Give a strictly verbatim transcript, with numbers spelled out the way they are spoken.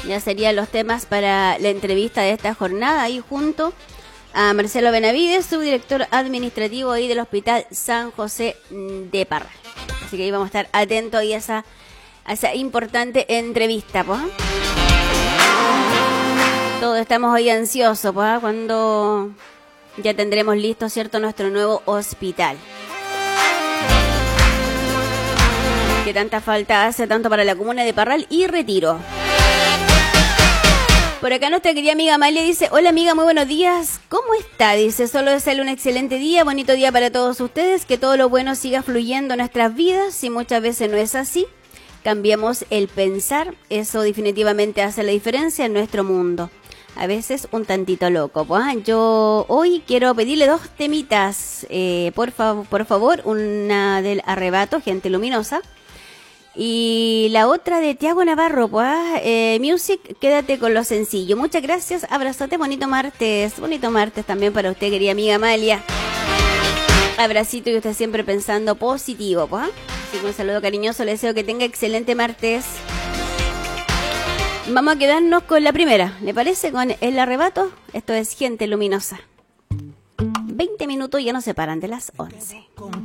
Ya serían los temas para la entrevista de esta jornada, ahí junto a Marcelo Benavides, subdirector administrativo ahí del Hospital San José de Parral. Así que ahí vamos a estar atentos ahí a esa, a esa importante entrevista, pues. Todos estamos hoy ansiosos, pues, cuando ya tendremos listo, ¿cierto?, nuestro nuevo hospital. Que tanta falta hace tanto para la comuna de Parral y Retiro. Por acá nuestra querida amiga Amalia dice: hola amiga, muy buenos días, ¿cómo está? Dice, solo desearle un excelente día, bonito día para todos ustedes, que todo lo bueno siga fluyendo en nuestras vidas. Si muchas veces no es así, cambiemos el pensar, eso definitivamente hace la diferencia en nuestro mundo. A veces un tantito loco. Pues, yo hoy quiero pedirle dos temitas, eh, por, fav- por favor, una del Arrebato, Gente Luminosa, y la otra de Tiago Navarro, pues, eh, Music, quédate con lo sencillo. Muchas gracias, abrazote, bonito martes, bonito martes también para usted, querida amiga Amalia. Abracito y usted siempre pensando positivo, pues. Así que un saludo cariñoso, le deseo que tenga excelente martes. Vamos a quedarnos con la primera, ¿le parece? Con El Arrebato. Esto es Gente Luminosa. veinte minutos ya nos separan de las once.